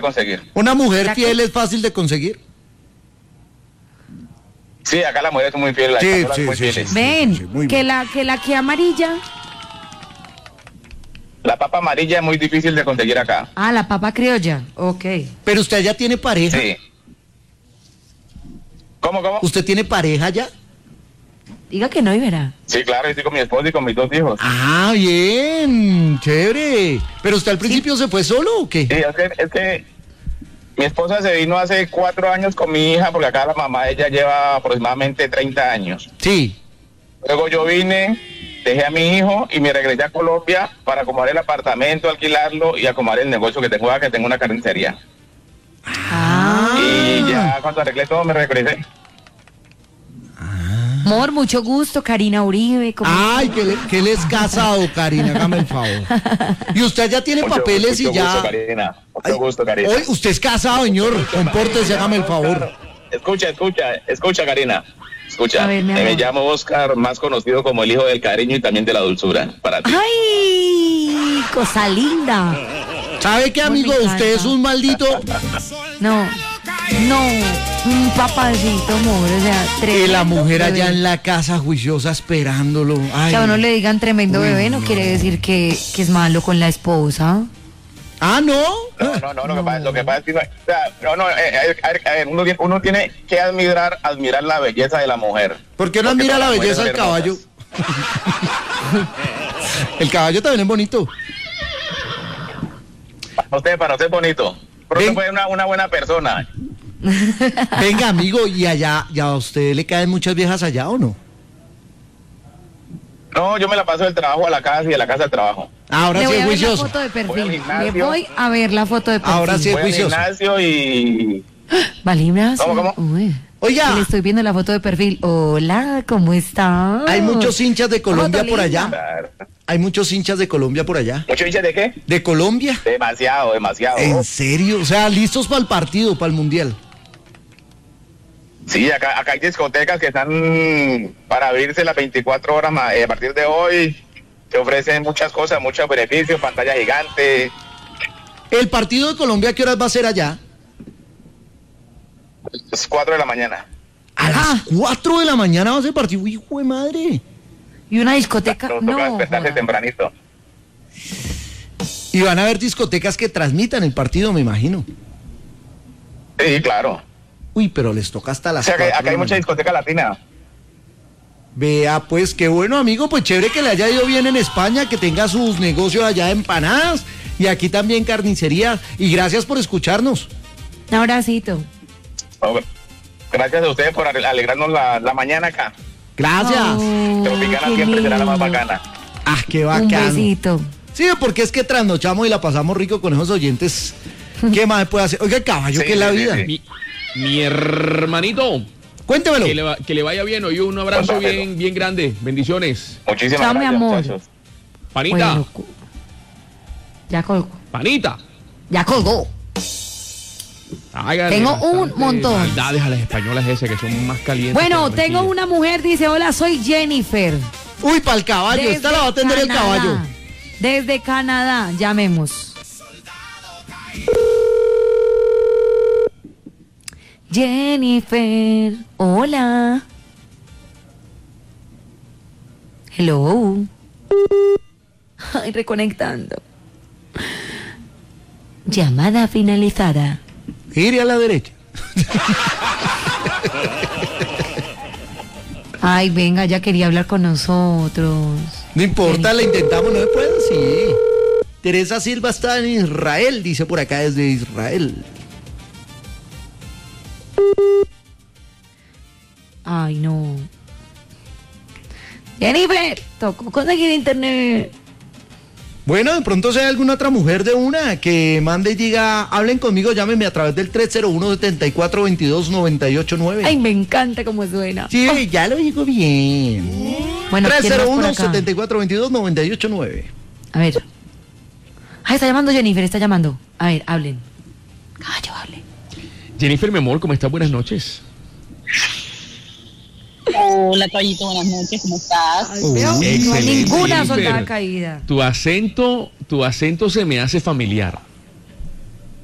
conseguir. ¿Una mujer fiel es fácil de conseguir? Sí, acá las mujeres son muy fieles. Sí. Ven, que la que amarilla. La papa amarilla es muy difícil de conseguir acá. Ah, la papa criolla, ok. Pero usted ya tiene pareja. Sí. ¿Cómo? ¿Usted tiene pareja ya? Diga que no y verá. Sí, claro, estoy con mi esposo y con mis 2 hijos. Ah, bien, chévere. ¿Pero usted al principio se fue solo o qué? Sí, es que mi esposa se vino hace 4 años con mi hija, porque acá la mamá de ella lleva aproximadamente 30 años. Sí. Luego yo vine, dejé a mi hijo y me regresé a Colombia para acomodar el apartamento, alquilarlo y acomodar el negocio que tengo acá, que tengo una carnicería. Y ya cuando arreglé todo me regresé. Amor, mucho gusto, Karina Uribe. Ay, que él es casado, Karina, hágame el favor. Y usted ya tiene papeles y ya... Mucho gusto, Karina. Mucho gusto, Karina. Hoy, usted es casado, señor, compórtese, hágame el favor. Escucha, Karina. Escucha, A ver, me llamo Oscar, más conocido como el hijo del cariño y también de la dulzura, para ti. ¡Ay! Cosa linda. ¿Sabe qué, amigo? Usted es un maldito... No, un papacito, amor, o sea, tremendo. Y la mujer bebé. allá en la casa juiciosa esperándolo. Ay. Que a uno le digan tremendo bebé no quiere decir que es malo con la esposa. Ah, ¿no? No, lo que pasa es que uno tiene que admirar la belleza de la mujer. ¿Por qué no admira la belleza del caballo? El caballo también es bonito. Para usted es bonito. Pero usted fue una buena persona. Venga, amigo, ¿y allá, ya a usted le caen muchas viejas allá o no? No, yo me la paso del trabajo a la casa y de la casa al trabajo. Ahora sí es juicioso. Le voy a ver la foto de perfil. Le voy a ver la foto de perfil. Ahora sí es Voy al juicioso. gimnasio y... ¿Va al gimnasio? ¿Cómo? Uy. Oiga. Le estoy viendo la foto de perfil. Hola, ¿cómo está? Hay muchos hinchas de Colombia por allá. Claro. Hay muchos hinchas de Colombia por allá. ¿Muchos hinchas de qué? ¿De Colombia? Demasiado. ¿En serio? O sea, listos para el partido, para el mundial. Sí, acá hay discotecas que están para abrirse las 24 horas más. A partir de hoy se ofrecen muchas cosas, muchos beneficios, pantalla gigante. ¿El partido de Colombia a qué horas va a ser allá? Es 4 de la mañana. A las 4 de la mañana va a ser partido. Hijo de madre. ¿Y una discoteca? Toca No. despertarse joda. tempranito. Y van a haber discotecas que transmitan el partido, me imagino. Sí, claro. Uy, pero les toca hasta O las sea, 4 acá hay mucha discoteca latina. Vea, pues, qué bueno, amigo, pues chévere que le haya ido bien en España, que tenga sus negocios allá de empanadas y aquí también carnicería. Y gracias por escucharnos. Un abracito. Gracias a ustedes por alegrarnos la mañana acá. Gracias. Oh, Tropicana qué siempre será la más lindo. bacana. Ah, qué Un bacano. besito. Sí, porque es que trasnochamos y la pasamos rico con esos oyentes. ¿Qué más puede hacer? Oiga, el caballo, Sí, que es la sí, vida. sí. Mi hermanito, Cuéntemelo. que le vaya bien. Hoy un abrazo Cuéntamelo. bien grande. Bendiciones. Muchísimas Chao, mi gracias, amor. muchachos. Panita, Bueno, ya colgó. panita. Ya colgó. Hágale Tengo bastante un montón. maldades a las españolas esas que son más calientes. Bueno, que la tengo mantequilla. una mujer, dice, hola, soy Jennifer. Uy, para el caballo, esta la va a atender el Canadá. caballo. Desde Canadá, llamemos. Jennifer, hola. Hello. Ay, reconectando. Llamada finalizada. Gire a la derecha. Ay, venga, ya quería hablar con nosotros. No importa, la intentamos, no se puede, sí. Teresa Silva está en Israel, dice por acá desde Israel. Ay, no. Jennifer, tocó conseguir internet. Bueno, de pronto sea alguna otra mujer de una que mande y diga, hablen conmigo, llámenme a través del 301-7422-989. Ay, me encanta cómo suena. Sí, ya lo digo bien. Bueno, ¿quién más por acá? 301-7422-989. A ver. Ay, está llamando Jennifer, está llamando. A ver, hablen. Caballo, hable. Jennifer, mi amor, ¿cómo estás? Buenas noches. Hola, Caballito, buenas noches, ¿cómo estás? Ay, veo, no hay excelente, ninguna Jennifer. soldada caída. Tu acento se me hace familiar.